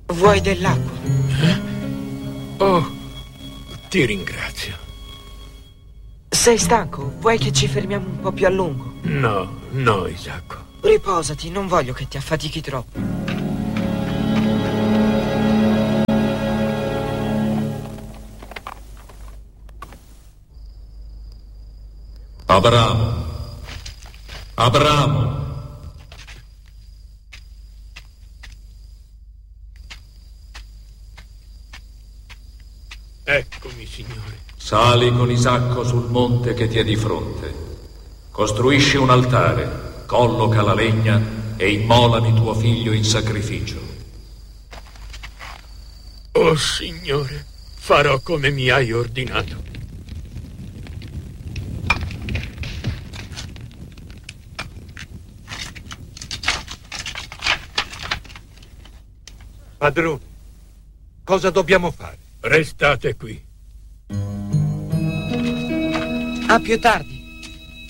Vuoi dell'acqua? Oh, ti ringrazio. Sei stanco? Vuoi che ci fermiamo un po' più a lungo? No, Isacco. Riposati, non voglio che ti affatichi troppo. Abramo. Eccomi, signore. Sali con Isacco sul monte che ti è di fronte. Costruisci un altare, colloca la legna e immolami tuo figlio in sacrificio. Oh, signore, farò come mi hai ordinato. Padrone, cosa dobbiamo fare? Restate qui. A più tardi.